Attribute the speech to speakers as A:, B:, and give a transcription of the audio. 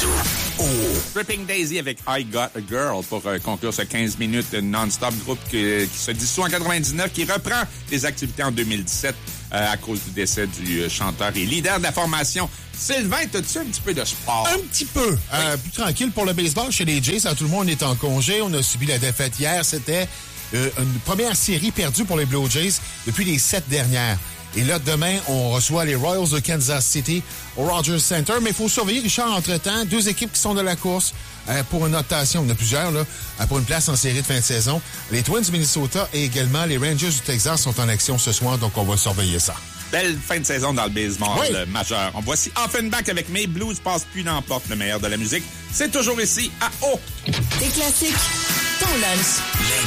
A: Tripping Daisy avec I Got a Girl pour conclure ce 15 minutes non-stop, groupe qui se dissout en 99, qui reprend les activités en 2017 à cause du décès du chanteur et leader de la formation. Sylvain, t'as-tu un petit peu de sport?
B: Un petit peu. Plus tranquille pour le baseball chez les Jays. Tout le monde est en congé. On a subi la défaite hier. C'était une première série perdue pour les Blue Jays depuis les 7 dernières. Et là, demain, on reçoit les Royals de Kansas City au Rogers Center. Mais il faut surveiller, Richard, entre-temps, 2 équipes qui sont de la course pour une notation. Il y en a plusieurs, là, pour une place en série de fin de saison. Les Twins du Minnesota et également les Rangers du Texas sont en action ce soir, donc on va surveiller ça.
A: Belle fin de saison dans le baseball majeur. On voici Offenbach avec Mes Blues passent plus dans la porte. Le meilleur de la musique, c'est toujours ici à O.
C: Des classiques, ton lunch.